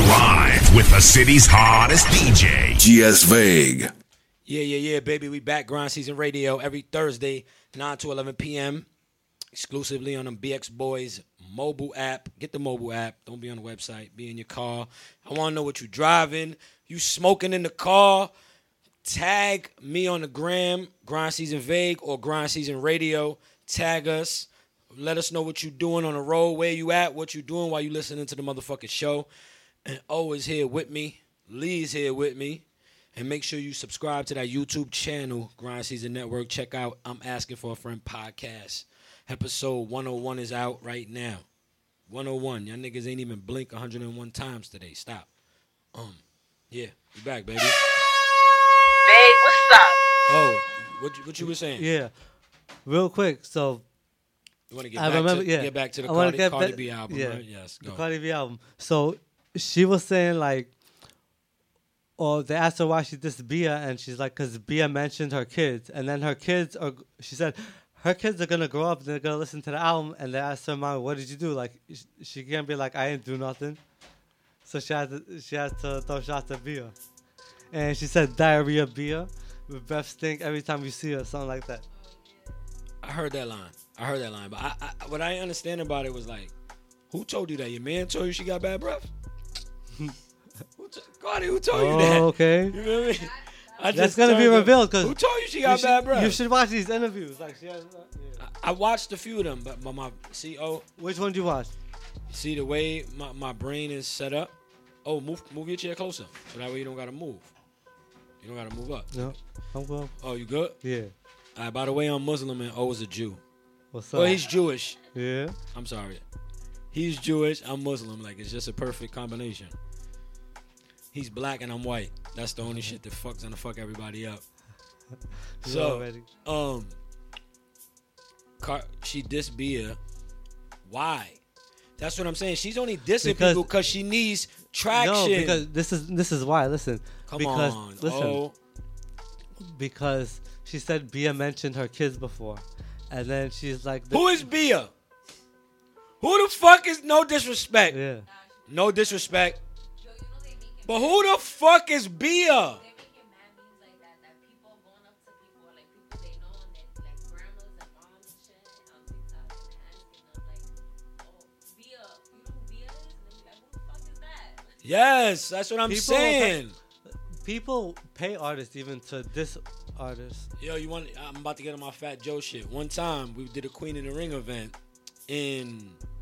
Live with the city's hottest DJ, GS Vague. Yeah, baby. We back. Grind Season Radio every Thursday, 9 to 11 p.m. Exclusively on the BX Boys mobile app. Get the mobile app. Don't be on the website. Be in your car. I want to know what you driving. You smoking in the car. Tag me on the gram, Grind Season Vague or Grind Season Radio. Tag us. Let us know what you doing on the road, where you at, what you doing while you listening to the motherfucking show. And O is here with me. Lee's here with me. And make sure you subscribe to that YouTube channel, Grind Season Network. Check out I'm Asking for a Friend podcast. Episode 101 is out right now. 101. Y'all niggas ain't even blink 101 times today. Stop. Yeah, we back, baby. Babe, what's up? Oh, what you were saying? Yeah, real quick. So you want to get back to the Cardi B album, yeah, right? Yes, go. The Cardi B album. So she was saying like, or they asked her why she dissed Bia, and she's like, because Bia mentioned her kids, and then her kids are. She said her kids are gonna grow up, and they're gonna listen to the album, and they asked her mom, "What did you do?" Like she can't be like, "I didn't do nothing." So she has to throw shots at Bia, and she said diarrhea Bia, with breath stink every time you see her, something like that. I heard that line, but I what I understand about it was like, who told you that? Your man told you she got bad breath? Cardi, who told you that? Okay. You know what I mean? That's gonna be revealed because who told you she got bad breath? You should watch these interviews. Like she has. Yeah. I watched a few of them, but my CO. Which one did you watch? See the way my brain is set up. Oh, move your chair closer, so that way you don't gotta move. You don't gotta move up. No, I'm well. Oh, you good? Yeah. All right. By the way, I'm Muslim and O is a Jew. What's up? Well, he's Jewish. Yeah. I'm sorry. He's Jewish. I'm Muslim. Like it's just a perfect combination. He's black and I'm white. That's the only shit that fucks gonna fuck everybody up. So, she dissed Bia. Why? That's what I'm saying. She's only dissing people because she needs traction. No, because this is why. Listen. Come because, on. Listen. Oh. Because she said Bia mentioned her kids before, and then she's like, "Who is Bia? Who the fuck is? No disrespect. Yeah. No disrespect. But who the fuck is Bia? Yes, that's what I'm saying. People pay artists even to diss artists. Yo, I'm about to get on my Fat Joe shit. One time, we did a Queen in the Ring event It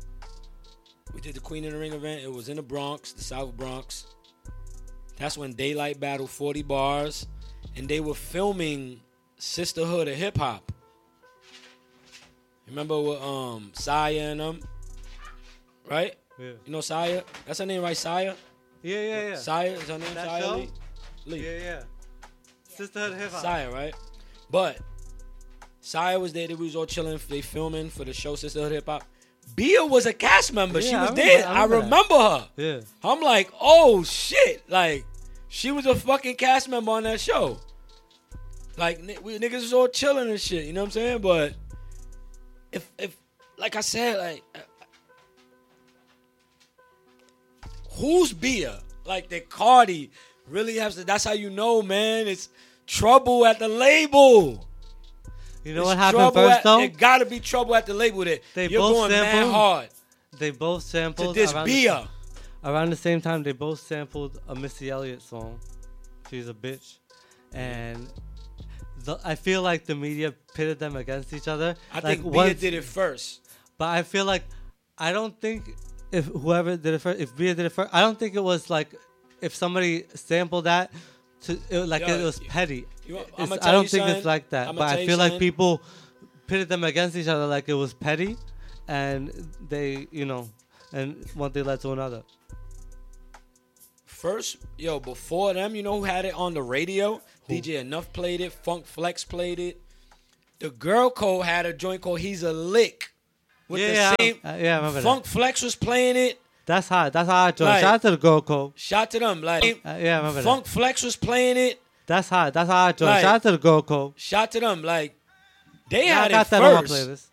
was in the Bronx, the South Bronx. That's when Daylight battled 40 Bars, and they were filming Sisterhood of Hip Hop. Remember with Saya and them? Right? Yeah. You know Saya? That's her name, right? Saya? Yeah. Saya is her name. That Saya show? Lee. Yeah. Sisterhood of Hip Hop. Saya, right? But Saya was there. They was all chilling. They filming for the show Sisterhood of Hip Hop. Bia was a cast member. Yeah, She was I there. remember I remember her. Yeah. I'm like, oh shit! Like, she was a fucking cast member on that show. Like, we niggas was all chilling and shit. You know what I'm saying? But if like I said, like, who's Bia? Like, that Cardi really has to. That's how you know, man. It's trouble at the label. You know what happened first, though? It gotta be trouble at the label that you're both going mad sampled- hard They both sampled to this Bia. Around the same time, they both sampled a Missy Elliott song. She's a bitch. And I feel like the media pitted them against each other. I think Bia did it first. But I feel like, I don't think if whoever did it first, if Bia did it first, I don't think it was like, if somebody sampled that, it was petty. I don't think it's like that. But I feel like people pitted them against each other like it was petty. And they, and one thing led to another. First, before them, you know who had it on the radio? Who? DJ Enough played it. Funk Flex played it. The Girl Code had a joint called He's a Lick. With the same. I remember Funk that. Flex was playing it. That's hot. That's hot joint. Shout out to the Girl Code. Shout to them. Like, I remember Funk Flex was playing it. That's hot. That's hot joint. Shout out to the Girl Code. Shout to them. Like, they I had got it that on my first. playlist.